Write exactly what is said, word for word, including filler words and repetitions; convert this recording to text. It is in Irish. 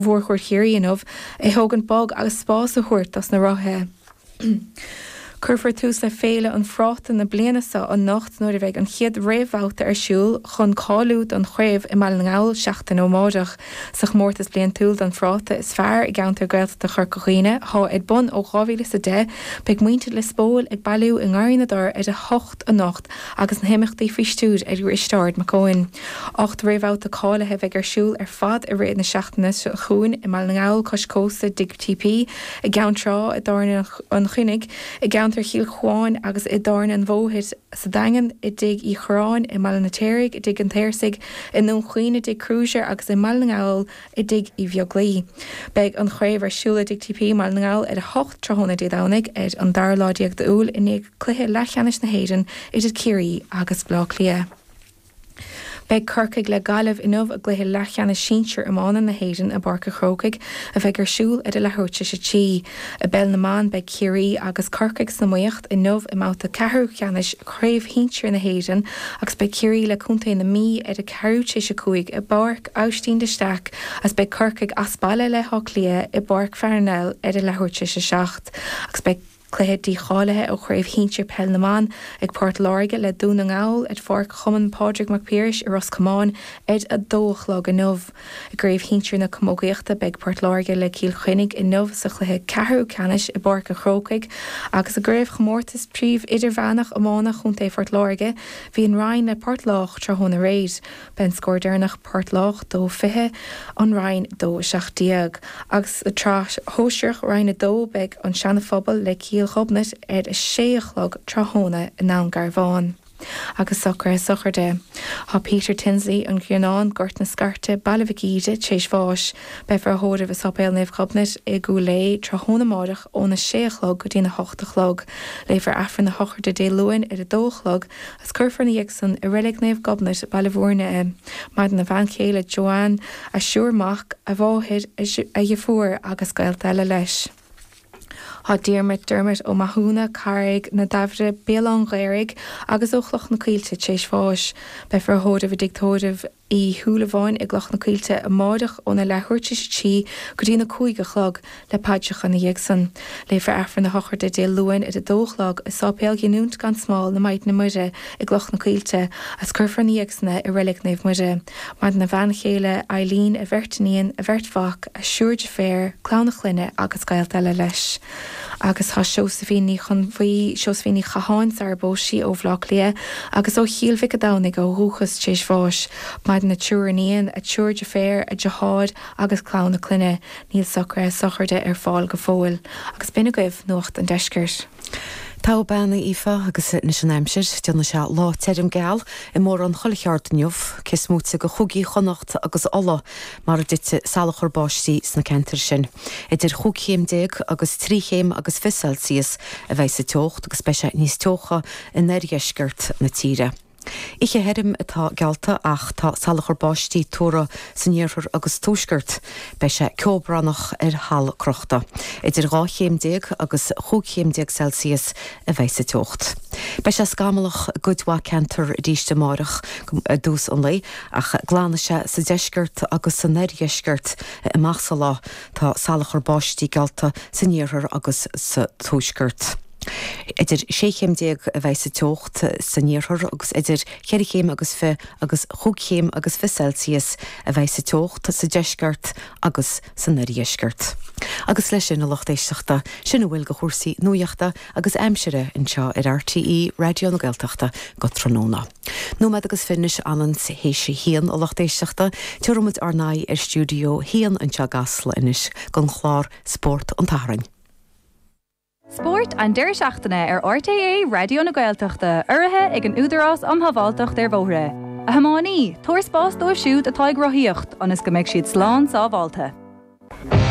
bhór chuir chéiríonmh é thugann bog agus spás a chuirt as na rothe. Curfar tús le féile an fráta na blianasa an nacht nuair a bheith an chiad réomhhauta ar siúl chun cáúd an chréibh i meall an gáil seachtain ó máideach sa chmórtas blian túil an fráta is fearr i gceantar gailta de churcóíine há ag bun ó gáhíle sa dé beag muinte le spóil ag bailú in gáirína dar ar a hocht a nacht agus na himimeachtaí fiistúd ag risteard macóin. Ocht réomhhauta cáilethe bheith ar siúl ar fad a réad na seachtainna chuún i meall an gáil coscósa dig T P i gceantrá i dána an chunig i gceantar ar chiil cháin agus i dáin an bhóthid sa dagan i dig í chráin i meall na téirigh i dig an téirsigh i nó chuoine dig cruúisear agus i meall na gáil i dig í bheaglí. Beag an chréibh ar siúla dig T P meall na gáil ar a hocht tráthnna dé dánig ar an darláideag de úl in ag cluthe lechanis na héidir i did cíirí agus blá clia. Beag curcaig le gaileh inmh a gluthe lechanna sínsir amána na héidir a barca chrócaig a bheith ar siúl ar a lethúirte sa tí. A bell na man beag ciirí agus curcaig sa muocht inmh i máta ceathrú cheannis chréibh hínsir na héidir agus beag ciirí le cúnta na mí ar a ceúte sa cuaig i barc áistín de steach as beag curcaig aspaile le hoclia i barc fearnel ar a lethúirte sa seacht agus beag Cluiche cháilethe ó chréibh hínsir pell na man ag Port Láirge le dún an gáil ag forc chuman Pádraig McPearse i Roscomáin ag a dóchlog in nómh. I gréibh hínsir na commógaíochta beag Port Láirge le cíl chuinnig in nómh sa cluiche ceathrú canis i barca chrócaig agus a gréibh chomórtas príomh idirmheánach amána chunta Port Láirge bhí an rainn le Port Lách tráthnna réid ben scórdéirnach Port Lách dó fiche an rainn dó seachtaíag agus a trás hóisireach rainn a dó beag an seanna phobal le cíl chobnet ar a séachlog tráthnna in nán Garbháin. Agus soccer sochar de. Tá Peter Tinsley an Gionán gort na scarte bailmhíide tééis bháis be far hóidir a sopéil neh chobnet i gú lé tráthnna máideach ó na séachlog go dtí na hochtachlog. Le far afran na hochar de dé luin ar a dóchlog as curfar na dhéagsan i rilig neh gobnet bailmhórna é. Maid na bhanchéile Joanne a siúrmach a bháthid a dhefuair agus gailta eile leis. Tá Diarmaid Dermot ó Mahúna Carraig na Davide Bélan Ghairigh agus ó chloch na Cílte tééis fáis be far hódamh a dictódamh í thuúlaháin i gloch na Cílte a máideach ó na lethúirte sa tí go dtí na cúige chlog le páideach na dhéagsan. Le far afran na hochar de dé luin i a dóchlog is sápéal ginúnt gan smáil na maid na muide i gloch na Cílte as curfar na dhéagsanna i rilig neh muide. Maid na bhanchéile Eileen a bhirtaíonn a bhirtfach a siúrde fér, clán na chluine agus gailta eile leis. Agus tá Seosafíní chun bhí Seosafíní chaáin ar bósí ó bhlách lia agus ó chialmhic a dánig ó rúchas tééis fáis maid na túraníon a túirde fér a deáid agus clán na cluine níl socra socharde ar fáil go fóil agus bina goibh nuacht an deiscirt. Tá banna ífa agus na sin aimsir deanna se lá teirim geall i mór an choilcheartaniuh cés múta go chugaí chonacht agus alla mar a dite salachar báistí sna centir sin. Idir chuchéim déag agus tríchéim agus fi Celsius a bheith sa teocht agus speise níos teocha in neirgheisgurt na tíre. Iche herim atá gealta ach tá salachar báistí tóra sannéirthar agus túisgurt be se ceobrannach ar hall crochta. Idir ráchéim déag agus chúchéim déag Celsius a bheith sa teocht. Be se scamalach goidhá centar díiste marach dús an lei ach glána se sa deisgurt agus sa neirgheisgurt i machsa lá tá salachar báistí gealta sannéirthar agus sa túisgurt. Idir séchéim déag a bheith sa teocht sannéirthar agus idir cheirichéim agus fi agus chúchéim agus fi Celsius a bheith sa teocht sa deisgurt agus sa neirgheisgurt. Agus leis sin na lochtéisteachta sin bhfuil go chósaí nuaachta agus aimsire inseo ar R T E Radio na Gaeltachta go tróna. Nómad agus finis anan héisi hían a lochtéisteachta tuairmid ar naid ar stúdio hían anseo gasla inis gan chlár sport an tathrainn. Sport an deir seachtaine ar R T E Radio na Gaeltachta uirithe ag an údarás am havaltacht ar bhóthre. A hamánaí, tuair spás dóibh siúd atá ag rothíocht anas go mbeidh siad slán sábháilte.